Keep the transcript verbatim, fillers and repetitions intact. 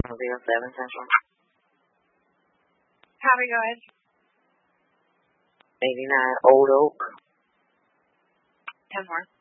zero seven Central. Copy, go ahead. eighty-nine Old Oak. Ten more.